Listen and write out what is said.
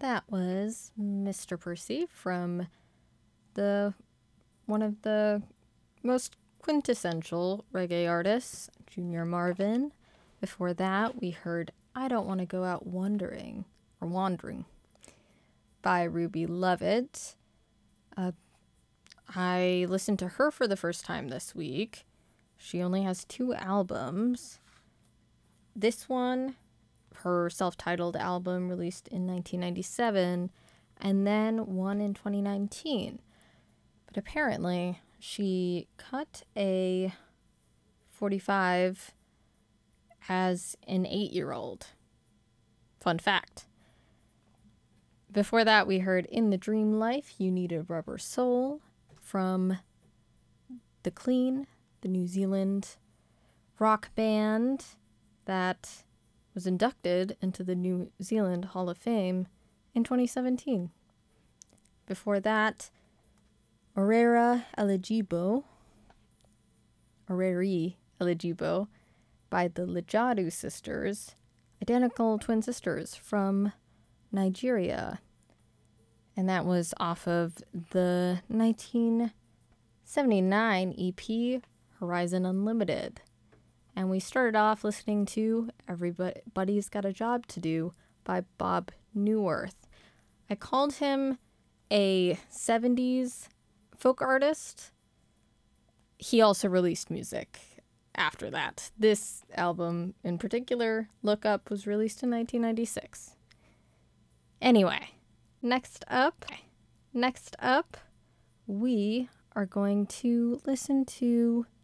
That was Mr. Percy from one of the most quintessential reggae artists, Junior Marvin. Before that, we heard I Don't Want to Go Out Wandering by Ruby Lovett. I listened to her for the first time this week. She only has 2 albums. This one, her self-titled album, released in 1997, and then one in 2019. But apparently, she cut a 45 as an 8-year-old. Fun fact. Before that, we heard In the Dream Life, You Need a Rubber Soul from The Clean, the New Zealand rock band that was inducted into the New Zealand Hall of Fame in 2017. Before that, Oreri Elegibo by the Lejadu Sisters, identical twin sisters from Nigeria. And that was off of the 1979 EP Horizon Unlimited. And we started off listening to Everybody's Got a Job to Do by Bob Newirth. I called him a 70s folk artist. He also released music after that. This album in particular, Look Up, was released in 1996. Anyway, next up, we are going to listen to